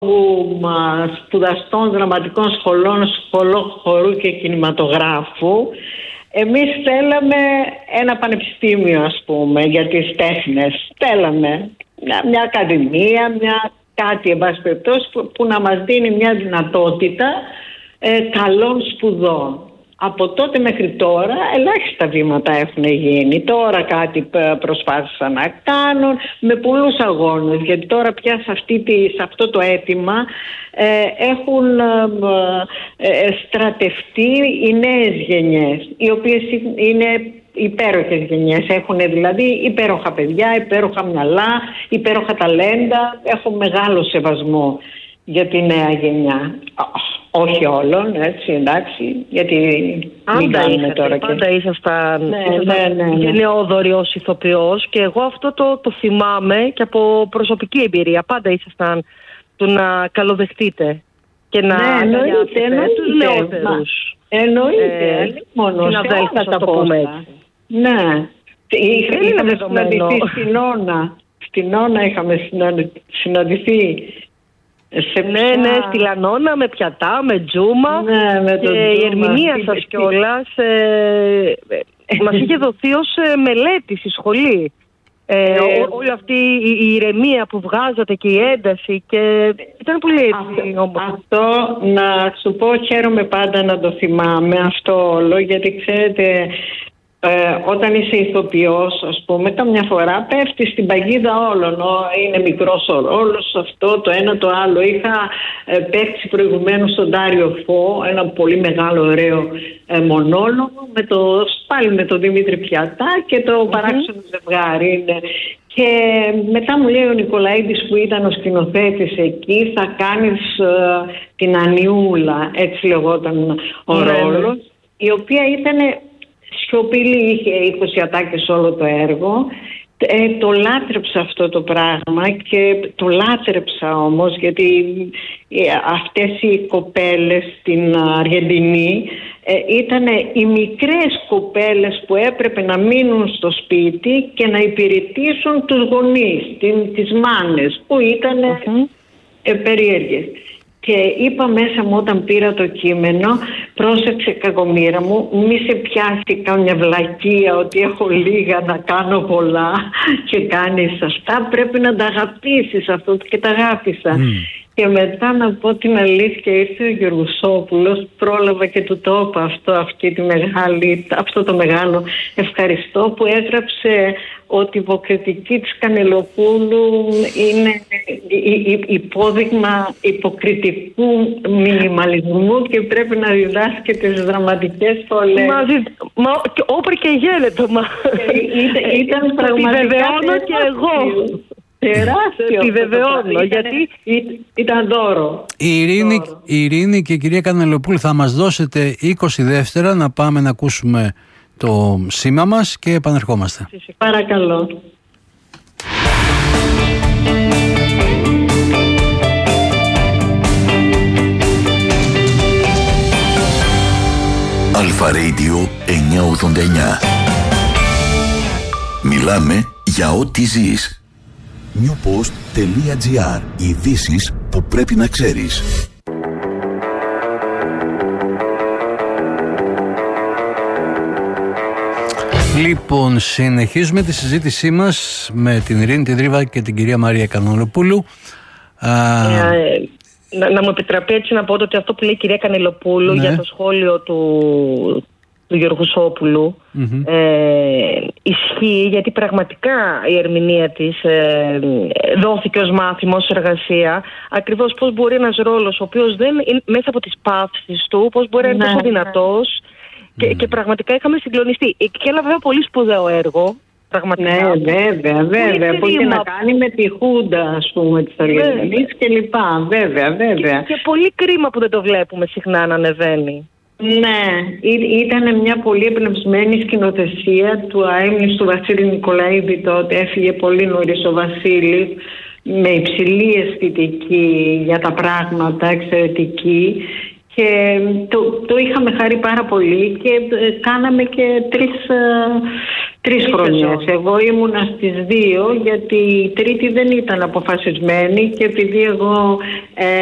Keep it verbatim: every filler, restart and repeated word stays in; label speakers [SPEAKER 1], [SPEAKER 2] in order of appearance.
[SPEAKER 1] σπουδαστών δραματικών σχολών, σχολών χορού και κινηματογράφου. Εμείς θέλαμε ένα πανεπιστήμιο, ας πούμε, για τις τέχνες. Θέλαμε μια, μια ακαδημία, μια κάτι, εν πάση περιπτώσει, που, που να μας δίνει μια δυνατότητα ε, καλών σπουδών. Από τότε μέχρι τώρα ελάχιστα βήματα έχουν γίνει. Τώρα κάτι προσπάθησαν να κάνουν με πολλούς αγώνες, γιατί τώρα πια σε, αυτή τη, σε αυτό το αίτημα ε, έχουν ε, ε, στρατευτεί οι νέες γενιές, οι οποίες είναι υπέροχες γενιές. Έχουν δηλαδή υπέροχα παιδιά, υπέροχα μυαλά, υπέροχα ταλέντα. Έχω μεγάλο σεβασμό για τη νέα γενιά. Όχι όλων, έτσι, εντάξει, γιατί
[SPEAKER 2] πάντα ήσασταν, τώρα και... πάντα ήσασταν, ναι, ήσασταν ναι, ναι, ναι. γενναιόδοροι ως ηθοποιός, και εγώ αυτό το, το θυμάμαι και από προσωπική εμπειρία. Πάντα ήσασταν του να καλοδεχτείτε και να αγκαλιάσετε ναι, τους νεότερους.
[SPEAKER 1] Εννοείται, ε, μόνο
[SPEAKER 2] συναδέλφους, να το πούμε έτσι.
[SPEAKER 1] Ναι, είχαμε συναντηθεί στην Όνα. Στην Όνα είχαμε συναντηθεί.
[SPEAKER 2] Σε ναι, ποια... ναι, στη Λανώνα με πιατά, με τζούμα,
[SPEAKER 1] ναι, με
[SPEAKER 2] και η ερμηνεία σας κιόλας ε, μας είχε δοθεί ως ε, μελέτη στη σχολή. Ε, ε, ό, όλη αυτή η, η ηρεμία που βγάζατε και η ένταση, και ήταν πολύ έτσι όμως.
[SPEAKER 1] Αυτό να σου πω, χαίρομαι πάντα να το θυμάμαι αυτό όλο, γιατί ξέρετε... Ε, όταν είσαι ηθοποιός, ας πούμε, καμιά φορά πέφτει στην παγίδα όλων. Είναι μικρός ο ρόλος, αυτό, το ένα, το άλλο. Είχα ε, παίξει προηγουμένως στον Ντάριο Φω, ένα πολύ μεγάλο, ωραίο ε, μονόλογο, με το, πάλι με τον Δημήτρη Πιατά και το mm-hmm. παράξενο ζευγάρι. Είναι. Και μετά μου λέει ο Νικολαίδης, που ήταν ο σκηνοθέτης εκεί, θα κάνεις ε, την Ανιούλα, έτσι λεγόταν ο mm-hmm. ρόλος, η οποία ήταν... σιωπηλή, είχε είκοσι ατάκες όλο το έργο. Ε, το λάτρεψα αυτό το πράγμα, και το λάτρεψα όμως γιατί ε, αυτές οι κοπέλες στην Αργεντινή ε, ήταν οι μικρές κοπέλες που έπρεπε να μείνουν στο σπίτι και να υπηρετήσουν τους γονείς, την, τις μάνες, που ήταν uh-huh. ε, περίεργες. Και είπα μέσα μου όταν πήρα το κείμενο, πρόσεξε κακομοίρα μου, μη σε πιάσει καμιά βλακεία ότι έχω λίγα να κάνω πολλά και κάνεις αυτά. Πρέπει να τα αγαπήσεις αυτό, και τα αγάπησα. Mm. Και μετά, να πω την αλήθεια, ήρθε ο Γεωργουσόπουλος, πρόλαβα και του το είπα αυτό, αυτή τη μεγάλη, αυτό το μεγάλο ευχαριστώ, που έγραψε ότι η υποκριτική της Κανελοπούλου είναι υπόδειγμα υποκριτικού μινιμαλισμού και πρέπει να διδάσκει τις δραματικές σχολές.
[SPEAKER 2] Μα, μα όπερ και γέλετο, μα.
[SPEAKER 1] Ήταν, ήταν πραγματικά
[SPEAKER 2] επιβεβαιώνω και εγώ.
[SPEAKER 1] Τεράστιο.
[SPEAKER 2] Επιβεβαιώνω, γιατί
[SPEAKER 1] ήταν δώρο.
[SPEAKER 3] Η Ειρήνη, δώρο. Η Ειρήνη και η κυρία Κανελοπούλου, θα μας δώσετε είκοσι δεύτερα να πάμε να ακούσουμε το σήμα μας και επανερχόμαστε.
[SPEAKER 1] Παρακαλώ.
[SPEAKER 4] Αλφα Radio εννιακόσια ογδόντα εννιά. Μιλάμε για ό,τι ζεις. newpost.gr. Ειδήσεις που πρέπει να ξέρεις.
[SPEAKER 3] Λοιπόν, συνεχίζουμε τη συζήτησή μας με την Ειρήνη Τιδρύβα και την κυρία Μαρία Κανελοπούλου.
[SPEAKER 2] Ε, να, να μου επιτραπεί έτσι να πω ότι αυτό που λέει η κυρία Κανελοπούλου, ναι, για το σχόλιο του, του Γεωργουσόπουλου, mm-hmm. ε, ισχύει, γιατί πραγματικά η ερμηνεία της ε, δόθηκε ως μάθημα, ως εργασία, ακριβώς πώς μπορεί ένας ρόλος ο οποίος δεν είναι μέσα από τις παύσεις του, πώς μπορεί να είναι τόσο δυνατός. Και, mm. και πραγματικά είχαμε συγκλονιστεί. Και ένα βέβαια πολύ σπουδαίο έργο. Πραγματικά.
[SPEAKER 1] Ναι, βέβαια, βέβαια. Που είχε να κάνει με τη Χούντα, ας πούμε, της Αργεντινής και λοιπά. Βέβαια, βέβαια.
[SPEAKER 2] Και, και πολύ κρίμα που δεν το βλέπουμε συχνά να ανεβαίνει.
[SPEAKER 1] Ναι, ήταν μια πολύ εμπνευσμένη σκηνοθεσία του αείμνηστου Βασίλη Νικολαίδη τότε. Έφυγε πολύ νωρίς ο Βασίλης, με υψηλή αισθητική για τα πράγματα, εξαιρετική. Και το, το είχαμε χαρεί πάρα πολύ και κάναμε και τρεις, Τρεις χρονιές. Εγώ ήμουνα στις δύο, γιατί η τρίτη δεν ήταν αποφασισμένη και επειδή εγώ ε,